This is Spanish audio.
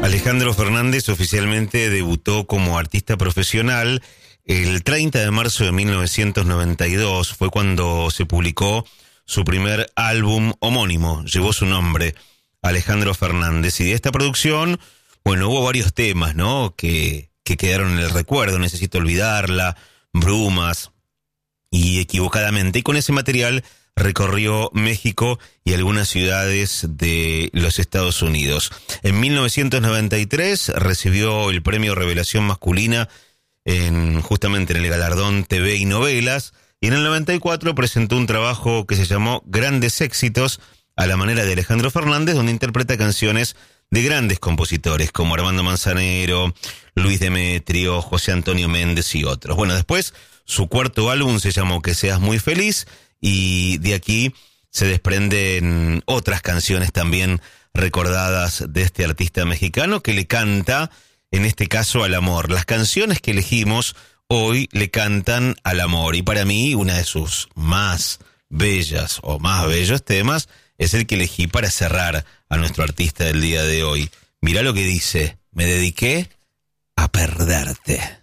Alejandro Fernández oficialmente debutó como artista profesional el 30 de marzo de 1992. Fue cuando se publicó su primer álbum homónimo, llevó su nombre, Alejandro Fernández. Y de esta producción, bueno, hubo varios temas, ¿no?, que quedaron en el recuerdo. Necesito olvidarla, Brumas y Equivocadamente. Y con ese material recorrió México y algunas ciudades de los Estados Unidos. En 1993 recibió el premio Revelación Masculina justamente en el galardón TV y Novelas, y en el 94 presentó un trabajo que se llamó Grandes Éxitos, a la manera de Alejandro Fernández, donde interpreta canciones de grandes compositores como Armando Manzanero, Luis Demetrio, José Antonio Méndez y otros. Bueno, después su cuarto álbum se llamó Que Seas Muy Feliz, y de aquí se desprenden otras canciones también recordadas de este artista mexicano que le canta, en este caso, al amor. Las canciones que elegimos hoy le cantan al amor, y para mí una de sus más bellas o más bellos temas es el que elegí para cerrar a nuestro artista del día de hoy. Mirá lo que dice: me dediqué a perderte.